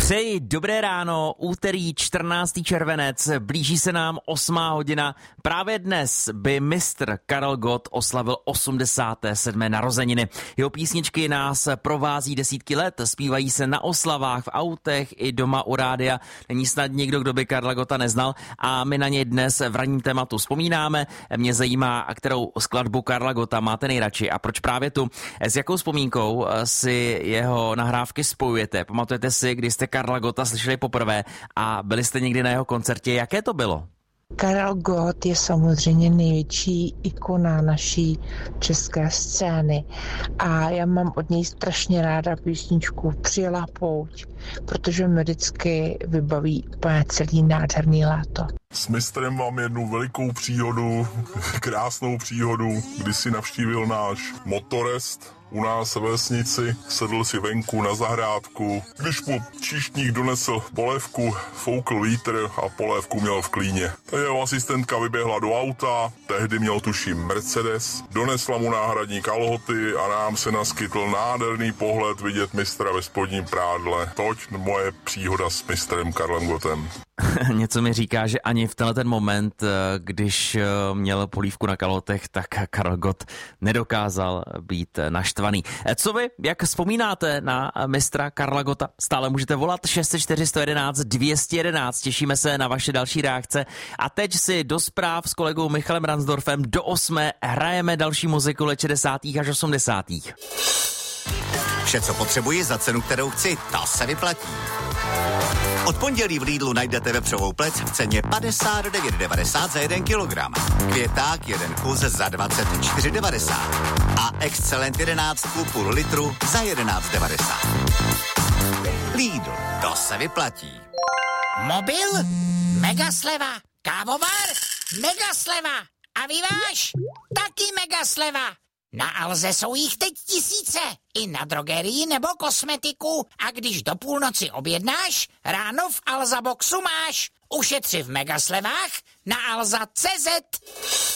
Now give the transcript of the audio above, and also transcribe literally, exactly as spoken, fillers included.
Přeji dobré ráno, úterý čtrnáctý červenec, blíží se nám osmá hodina. Právě dnes by mistr Karel Gott oslavil osmdesáté sedmé narozeniny. Jeho písničky nás provází desítky let, zpívají se na oslavách, v autech i doma u rádia. Není snad někdo, kdo by Karla Gotta neznal a my na něj dnes v ranním tématu vzpomínáme. Mě zajímá, kterou skladbu Karla Gotta máte nejradši a proč právě tu. S jakou vzpomínkou si jeho nahrávky spojujete? Pamatujete si, kdy jste Karla Gotta slyšeli poprvé a byli jste někdy na jeho koncertě? Jaké to bylo? Karel Gott je samozřejmě největší ikona naší české scény a já mám od něj strašně ráda písničku Přijela pouť, protože mi vždycky vybaví úplně celý nádherný léto. S mistrem mám jednu velikou příhodu, krásnou příhodu, kdy si navštívil náš motorest u nás ve vesnici, sedl si venku na zahrádku, když mu číšník donesl polévku, foukl vítr a polévku měl v klíně. Jeho asistentka vyběhla do auta, tehdy měl tuším Mercedes, donesla mu náhradní kalhoty a nám se naskytl nádherný pohled vidět mistra ve spodním prádle. Toť moje příhoda s mistrem Karlem Gottem. Něco mi říká, že ani v tenhle ten moment, když měl polívku na kalhotech, tak Karel Gott nedokázal být naštvaný. Co vy, jak vzpomínáte na mistra Karla Gotta? Stále můžete volat šest set čtyři sto jedenáct dvě stě jedenáct, těšíme se na vaše další reakce. A teď si do zpráv s kolegou Michalem Ransdorfem do osmé hrajeme další muziku let šedesátých až osmdesátých. Vše, co potřebuji za cenu, kterou chci, to se vyplatí. Od pondělí v Lidlu najdete vepřovou plec v ceně padesát devět devadesát za jeden kilogram. Květák jeden kus za dvacet čtyři devadesát. A Excellent jedenáct půl litru za jedenáct devadesát. Lidl, to se vyplatí. Mobil? Mega sleva. Kávovar? Mega sleva. A vyváž? Taky mega sleva. Na Alze jsou jich teď tisíce. I na drogerii nebo kosmetiku. A když do půlnoci objednáš, ráno v Alza Boxu máš. Ušetři v megaslevách na alza tečka cé zet.